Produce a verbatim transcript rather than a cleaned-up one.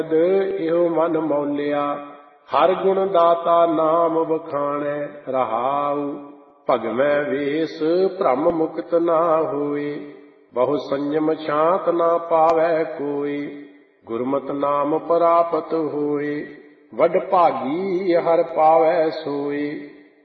ਇਹੋ ਮਨ ਮੌਲਿਆ, ਹਰ ਗੁਣ ਦਾਤਾ ਨਾਮ ਵਖਾਣੈ ਰਹਾਉ। ਭਗਵੈ ਵੇਸ ਭ੍ਰਮ ਮੁਕਤ ਨਾ ਹੋਏ, ਬਹੁ ਸੰਜਮ ਸ਼ਾਂਤ ਨਾ ਪਾਵੈ ਕੋਈ। ਗੁਰਮਤਿ ਨਾਮ ਪ੍ਰਾਪਤ ਹੋਏ, ਵਡ ਭਾਗੀ ਹਰਿ ਪਾਵੈ ਸੋਏ।